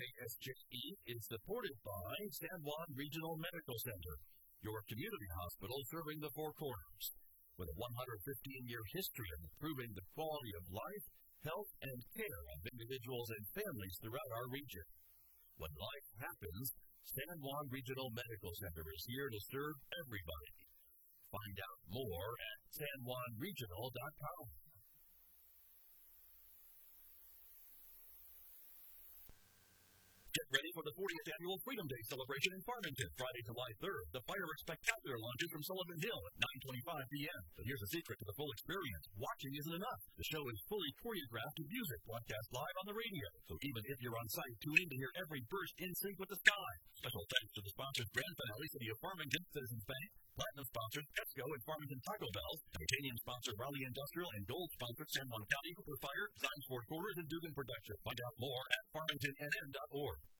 KSJE is supported by San Juan Regional Medical Center, your community hospital serving the Four Corners. With a 115-year history of improving the quality of life, health, and care of individuals and families throughout our region. When life happens, San Juan Regional Medical Center is here to serve everybody. Find out more at sanjuanregional.com. Get ready for the 40th Annual Freedom Day celebration in Farmington, Friday, July 3rd. The Fireworks Spectacular launches from Sullivan Hill at 9:25 p.m. But here's the secret to the full experience. Watching isn't enough. The show is fully choreographed to music, broadcast live on the radio. So even if you're on site, tune in to hear every burst in sync with the sky. Special thanks to the sponsors Grand Finale, City of Farmington, Citizens Bank, Platinum sponsors Tesco and Farmington Taco Bell, Titanium sponsor Raleigh Industrial, and Gold sponsor San Juan County, Cooper Fire, Zions Four Quarters, and Dugan Production. Find out more at farmingtonnm.org.